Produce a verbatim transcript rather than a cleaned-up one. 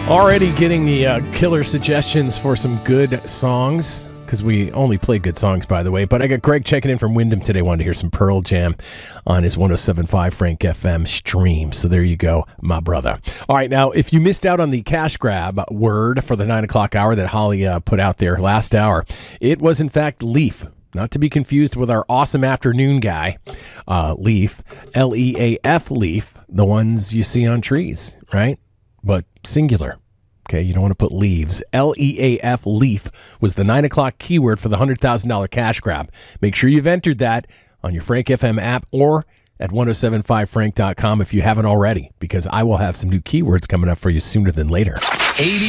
Already getting the uh, killer suggestions for some good songs, because we only play good songs, by the way. But I got Greg checking in from Wyndham today. Wanted to hear some Pearl Jam on his one oh seven point five Frank F M stream. So there you go, my brother. All right, now, if you missed out on the cash grab word for the nine o'clock hour that Holly uh, put out there last hour, it was, in fact, Leaf. Not to be confused with our awesome afternoon guy, uh, Leaf, L E A F Leaf, the ones you see on trees, right? But singular. Okay, you don't want to put leaves. L E A F Leaf was the nine o'clock keyword for the one hundred thousand dollars cash grab. Make sure you've entered that on your Frank F M app or at ten seventy-five frank dot com if you haven't already, because I will have some new keywords coming up for you sooner than later. eighty